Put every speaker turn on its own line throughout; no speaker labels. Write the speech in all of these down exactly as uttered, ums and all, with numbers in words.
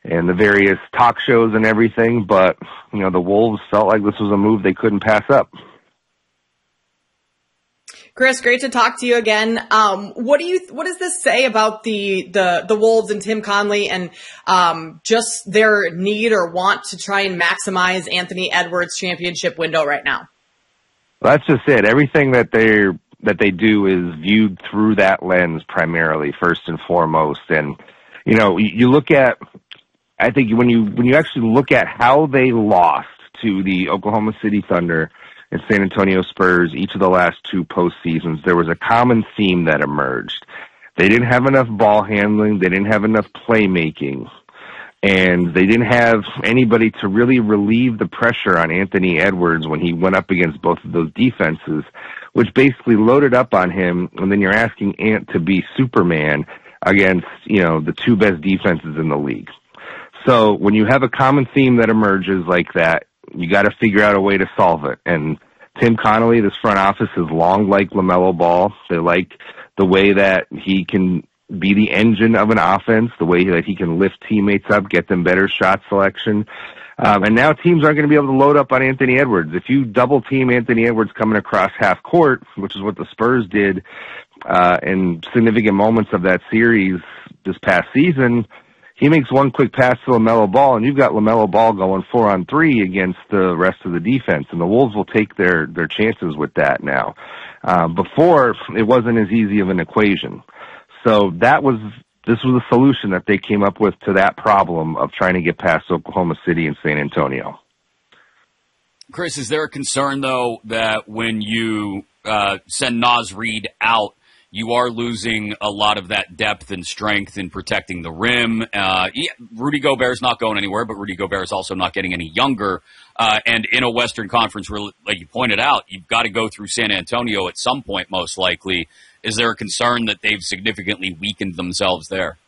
and the various talk shows and everything, but, you know, the Wolves felt like this was a move they couldn't pass up.
Chris, great to talk to you again. Um, what do you, what does this say about the, the, the Wolves and Tim Connolly and, um, just their need or want to try and maximize Anthony Edwards' championship window right now?
Well, that's just it. Everything that they're, that they do is viewed through that lens primarily, first and foremost. And, you know, you, you look at, I think when you, when you actually look at how they lost to the Oklahoma City Thunder and San Antonio Spurs each of the last two postseasons, there was a common theme that emerged. They didn't have enough ball handling, they didn't have enough playmaking, and they didn't have anybody to really relieve the pressure on Anthony Edwards when he went up against both of those defenses, which basically loaded up on him, and then you're asking Ant to be Superman against, you know, the two best defenses in the league. So when you have a common theme that emerges like that, you got to figure out a way to solve it. And Tim Connolly, this front office, has long liked LaMelo Ball. They like the way that he can be the engine of an offense, the way that he can lift teammates up, get them better shot selection. Um, and now teams aren't going to be able to load up on Anthony Edwards. If you double team Anthony Edwards coming across half court, which is what the Spurs did uh, in significant moments of that series this past season, he makes one quick pass to LaMelo Ball, and you've got LaMelo Ball going four on three against the rest of the defense, and the Wolves will take their, their chances with that now. Um, before, it wasn't as easy of an equation. So that was, this was a solution that they came up with to that problem of trying to get past Oklahoma City and San Antonio.
Chris, is there a concern, though, that when you uh, send Naz Reid out, you are losing a lot of that depth and strength in protecting the rim? Uh, yeah, Rudy Gobert's not going anywhere, but Rudy Gobert is also not getting any younger. Uh, and in a Western Conference where, like you pointed out, you've got to go through San Antonio at some point, most likely. Is there a concern that they've significantly weakened themselves there?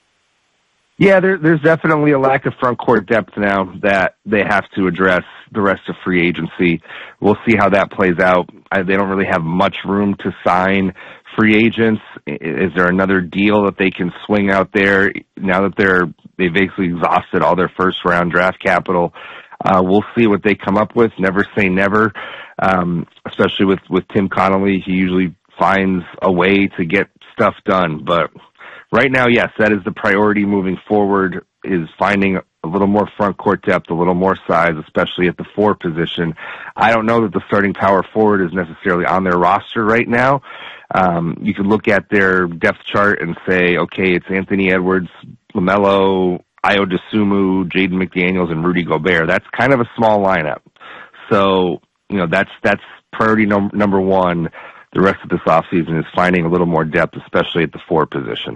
Yeah, there, there's definitely a lack of front court depth now that they have to address the rest of free agency. We'll see how that plays out. I, they don't really have much room to sign free agents. Is there another deal that they can swing out there now that they're they've basically exhausted all their first round draft capital? Uh, we'll see what they come up with. Never say never, um, especially with, with Tim Connolly. He usually finds a way to get stuff done. But right now, yes, that is the priority moving forward, is finding a little more front court depth, a little more size, especially at the four position. I don't know that the starting power forward is necessarily on their roster right now. Um, you could look at their depth chart and say, okay, it's Anthony Edwards, LaMelo, Ayo Dosunmu, Jaden McDaniels, and Rudy Gobert. That's kind of a small lineup. So, you know, that's that's priority num- number one. The rest of this offseason is finding a little more depth, especially at the four position.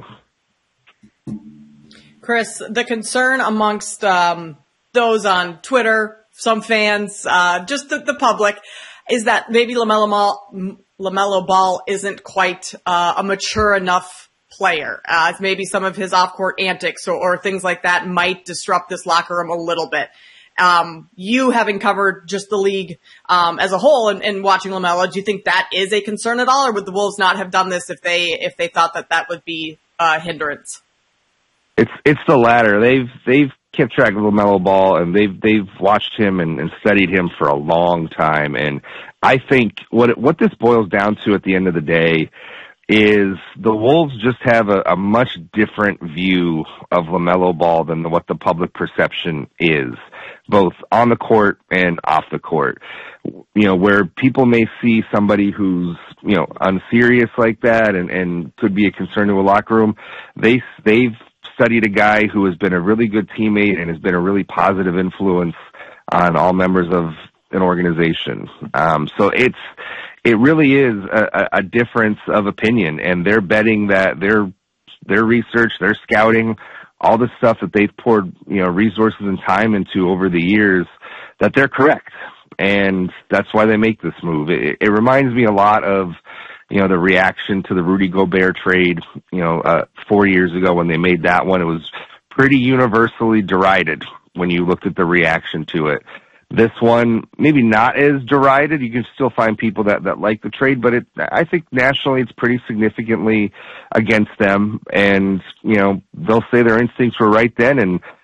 Chris, the concern amongst um, those on Twitter, some fans, uh, just the, the public, is that maybe LaMelo Ball, LaMelo Ball isn't quite uh, a mature enough player. Uh, maybe some of his off-court antics or, or things like that might disrupt this locker room a little bit. Um, you having covered just the league um, as a whole and, and watching LaMelo, do you think that is a concern at all, or would the Wolves not have done this if they if they thought that that would be a hindrance?
It's it's the latter. They've they've kept track of LaMelo Ball, and they've they've watched him and, and studied him for a long time. And I think what what this boils down to at the end of the day is the Wolves just have a, a much different view of LaMelo Ball than what the public perception is, both on the court and off the court. You know, where people may see somebody who's, you know, unserious like that and, and could be a concern to a locker room, they, they've studied a guy who has been a really good teammate and has been a really positive influence on all members of an organization. Um, so it's, it really is a, a difference of opinion, and they're betting that their, their research, their scouting, all the stuff that they've poured, you know, resources and time into over the years, that they're correct. And that's why they make this move. It, it reminds me a lot of, you know, the reaction to the Rudy Gobert trade, you know, uh, four years ago when they made that one. It was pretty universally derided when you looked at the reaction to it. This one, maybe not as derided. You can still find people that, that like the trade, but it, I think nationally it's pretty significantly against them. And, you know, they'll say their instincts were right then, and